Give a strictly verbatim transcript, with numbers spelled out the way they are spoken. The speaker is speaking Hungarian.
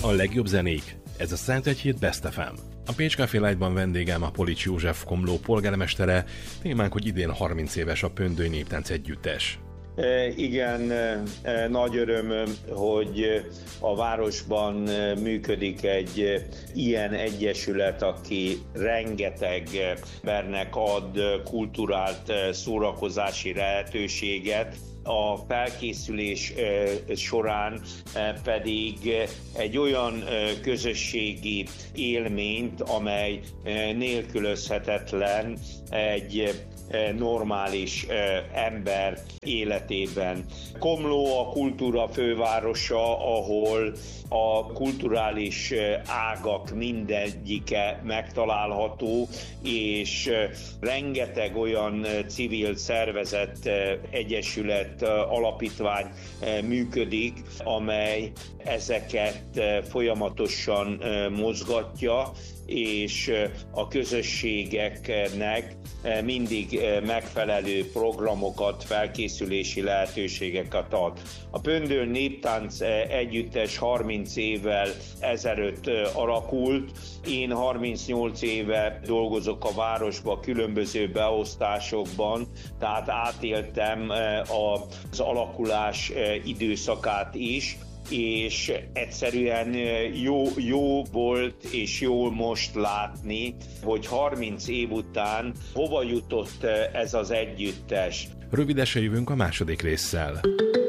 A legjobb zenék. Ez a száz egy Best ef em. A Pécs Café Live-ban vendégem a Polics József Komló polgármestere, témánk, hogy idén harminc éves a Pöndői Néptánc Együttes. Igen, nagy öröm, hogy a városban működik egy ilyen egyesület, aki rengeteg embernek ad kulturált szórakozási lehetőséget. A felkészülés során pedig egy olyan közösségi élményt, amely nélkülözhetetlen egy normális ember életében. Komló a kultúra fővárosa, ahol a kulturális ágak mindegyike megtalálható, és rengeteg olyan civil szervezet, egyesület, alapítvány működik, amely ezeket folyamatosan mozgatja, és a közösségeknek mindig megfelelő programokat, felkészülési lehetőségeket ad. A Pöndői Néptánc Együttes harminc évvel ezelőtt alakult. Én harmincnyolc éve dolgozok a városban különböző beosztásokban, tehát átéltem az alakulás időszakát is, és egyszerűen jó, jó volt és jó most látni, hogy harminc év után hova jutott ez az együttes. Rövidesen jövünk a második résszel.